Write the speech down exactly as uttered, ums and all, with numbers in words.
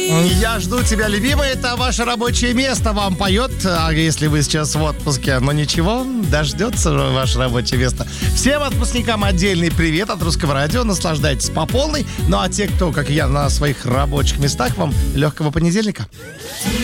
Я жду тебя, любимый. Это ваше рабочее место вам поет. А если вы сейчас в отпуске, но ничего, дождется ваше рабочее место. Всем отпускникам отдельный привет от Русского радио. Наслаждайтесь по полной. Ну а те, кто, как и я, на своих рабочих местах, вам легкого понедельника.